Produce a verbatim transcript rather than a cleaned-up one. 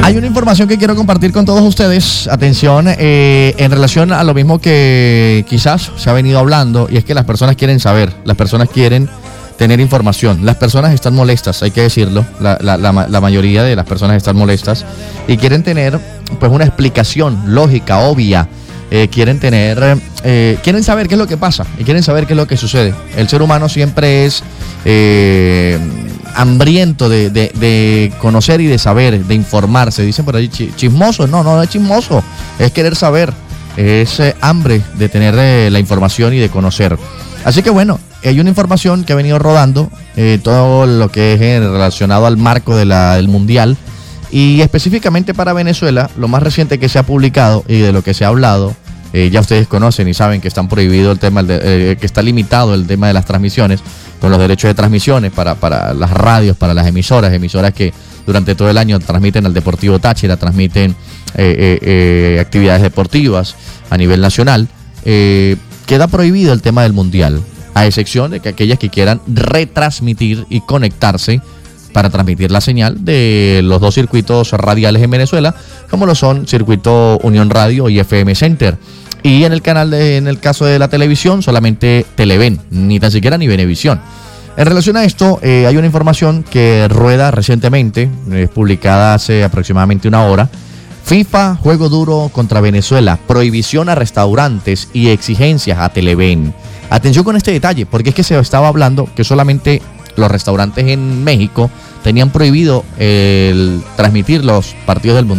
Hay una información que quiero compartir con todos ustedes. Atención, eh, en relación a lo mismo que quizás se ha venido hablando, y es que las personas quieren saber, las personas quieren tener información. Las personas están molestas, hay que decirlo. La, la, la, la mayoría de las personas están molestas y quieren tener pues una explicación lógica, obvia. Eh, quieren tener, eh, quieren saber qué es lo que pasa y quieren saber qué es lo que sucede. El ser humano siempre es eh, hambriento de, de, de conocer y de saber, de informarse. Dicen por ahí chismoso. No, no, no es chismoso, es querer saber, es eh, hambre de tener eh, la información y de conocer. Así que bueno, hay una información que ha venido rodando, eh, todo lo que es eh, relacionado al marco de la, del Mundial. Y específicamente para Venezuela, lo más reciente que se ha publicado y de lo que se ha hablado, eh, ya ustedes conocen y saben que están prohibido el tema, de, eh, que está limitado el tema de las transmisiones, con los derechos de transmisiones para, para las radios, para las emisoras, emisoras que durante todo el año transmiten al Deportivo Táchira, transmiten eh, eh, eh, actividades deportivas a nivel nacional. Eh, queda prohibido el tema del Mundial, a excepción de que aquellas que quieran retransmitir y conectarse para transmitir la señal de los dos circuitos radiales en Venezuela, como lo son Circuito Unión Radio y F M Center. Y en el canal, de, en el caso de la televisión, solamente Televen, ni tan siquiera ni Venevisión. En relación a esto, eh, hay una información que rueda recientemente, eh, publicada hace aproximadamente una hora. FIFA, juego duro contra Venezuela, prohibición a restaurantes y exigencias a Televen. Atención con este detalle, porque es que se estaba hablando que solamente los restaurantes en México tenían prohibido el transmitir los partidos del Mundial.